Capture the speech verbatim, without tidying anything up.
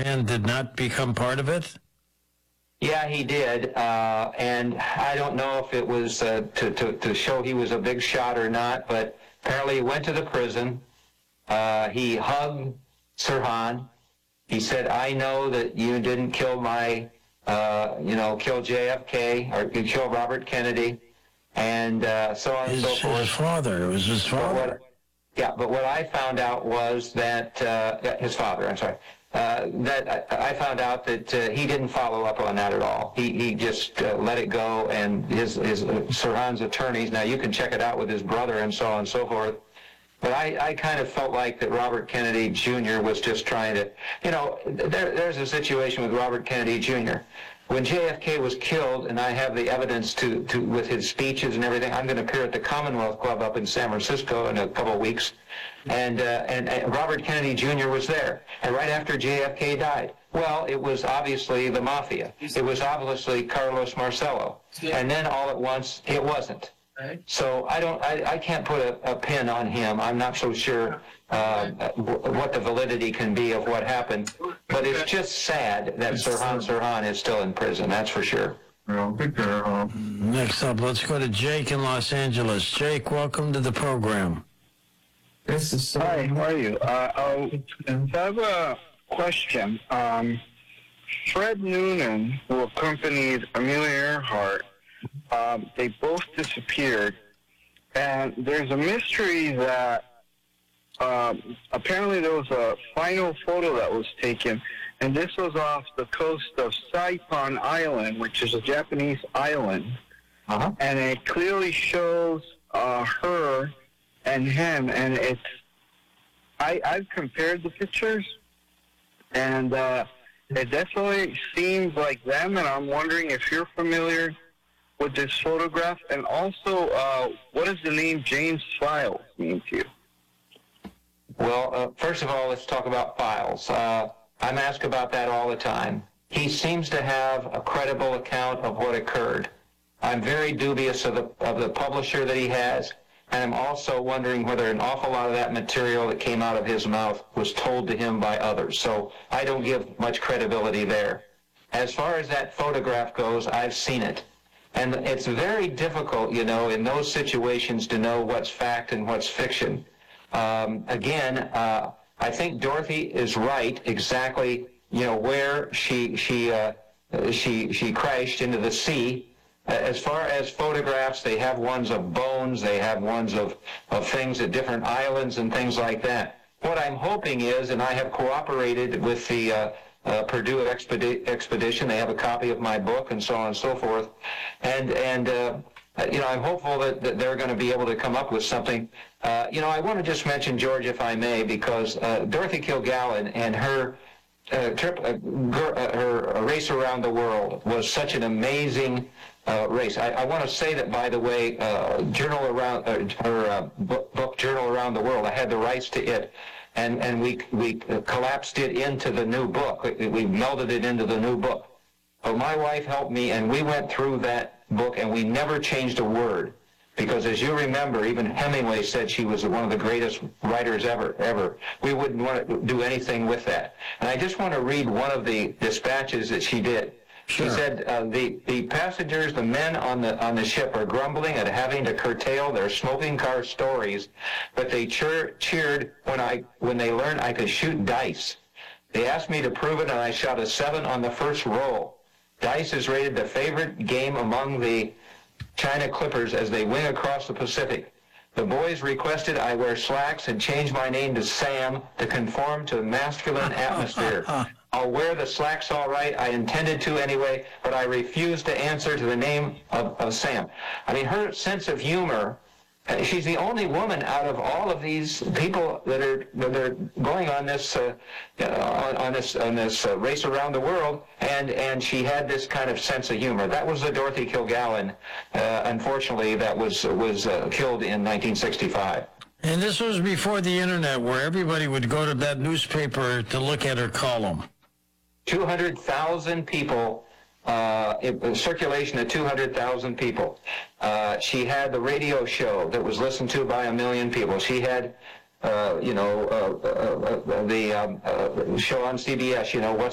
man did not become part of it? Yeah, he did, uh, and I don't know if it was uh, to, to, to show he was a big shot or not, but apparently he went to the prison. Uh, he hugged Sirhan. He said, I know that you didn't kill my, uh, you know, kill J F K or you kill Robert Kennedy, and uh, so on and His, so forth. his father. It was his But father. what, yeah, but what I found out was that, uh, yeah, his father, I'm sorry, uh, that I, I found out that uh, he didn't follow up on that at all. He he just uh, let it go, and his, his uh, Sirhan's attorneys, now you can check it out with his brother and so on and so forth, but I, I kind of felt like that Robert Kennedy Junior was just trying to, you know, there, there's a situation with Robert Kennedy Junior When J F K was killed, and I have the evidence to, to with his speeches and everything, I'm going to appear at the Commonwealth Club up in San Francisco in a couple of weeks, and, uh, and, and Robert Kennedy Junior was there, and right after J F K died. Well, it was obviously the mafia. It was obviously Carlos Marcello, and then all at once, it wasn't. So I don't, I, I can't put a, a pin on him. I'm not so sure uh, what the validity can be of what happened. But it's just sad that Sirhan Sirhan is still in prison. That's for sure. Next up, let's go to Jake in Los Angeles. Jake, welcome to the program. Hi, how are you? Uh, I have a question. Um, Fred Noonan, who accompanied Amelia Earhart, Um, they both disappeared, and there's a mystery that um, apparently there was a final photo that was taken, and this was off the coast of Saipan Island, which is a Japanese island, Uh-huh. and it clearly shows uh, her and him, and it's I, I've compared the pictures, and uh, it definitely seems like them, and I'm wondering if you're familiar with this photograph, and also, uh, what does the name James Files mean to you? Well, uh, first of all, let's talk about Files. Uh, I'm asked about that all the time. He seems to have a credible account of what occurred. I'm very dubious of the, of the publisher that he has, and I'm also wondering whether an awful lot of that material that came out of his mouth was told to him by others. So I don't give much credibility there. As far as that photograph goes, I've seen it. And it's very difficult, you know, in those situations to know what's fact and what's fiction. Um, again, uh, I think Dorothy is right exactly, you know, where she she uh, she she crashed into the sea. As far as photographs, they have ones of bones, they have ones of, of things at different islands and things like that. What I'm hoping is, and I have cooperated with the uh, Uh, Purdue expedi expedition. They have a copy of my book and so on and so forth. And, and uh, you know, I'm hopeful that, that they're going to be able to come up with something. Uh, you know, I want to just mention, George, if I may, because uh, Dorothy Kilgallen and her uh, trip, uh, uh, her race around the world was such an amazing uh, race. I, I want to say that, by the way, uh, journal around uh, her uh, book, book Journal Around the World, I had the rights to it. And, and we, we collapsed it into the new book. We, we melded it into the new book. But my wife helped me, and we went through that book, and we never changed a word. Because as you remember, even Hemingway said she was one of the greatest writers ever, ever. We wouldn't want to do anything with that. And I just want to read one of the dispatches that she did. She Sure. said, uh, the, the passengers, the men on the, on the ship are grumbling at having to curtail their smoking car stories, but they cheer, cheered when, I, when they learned I could shoot dice. They asked me to prove it, and I shot a seven on the first roll. Dice is rated the favorite game among the China Clippers as they wing across the Pacific. The boys requested I wear slacks and change my name to Sam to conform to the masculine atmosphere. I'll wear the slacks all right. I intended to anyway, but I refused to answer to the name of, of Sam. I mean, her sense of humor, uh, she's the only woman out of all of these people that are that are going on this uh, uh, on, on this on this uh, race around the world, and and she had this kind of sense of humor. That was the Dorothy Kilgallen, uh, unfortunately, that was was uh, killed in nineteen sixty-five. And this was before the internet, where everybody would go to that newspaper to look at her column. two hundred thousand people, uh, it, uh, circulation of two hundred thousand people. Uh, she had the radio show that was listened to by a million people. She had, uh, you know, uh, uh, uh, the um, uh, show on C B S, you know, What's